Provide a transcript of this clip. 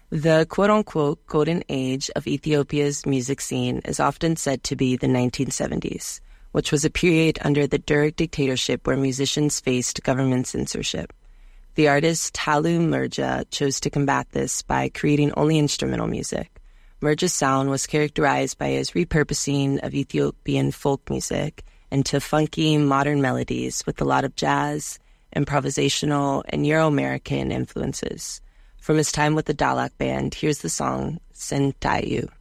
The quote-unquote golden age of Ethiopia's music scene is often said to be the 1970s, which was a period under the Derg dictatorship where musicians faced government censorship. The artist Halu Murja chose to combat this by creating only instrumental music. Murja's sound was characterized by his repurposing of Ethiopian folk music into funky, modern melodies with a lot of jazz, improvisational, and Euro-American influences. From his time with the Dalak Band, here's the song Sentayu.